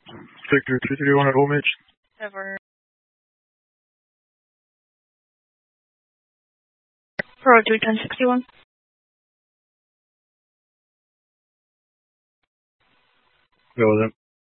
Victor 231 at OMH. Ever. Roger 1061. Go with him.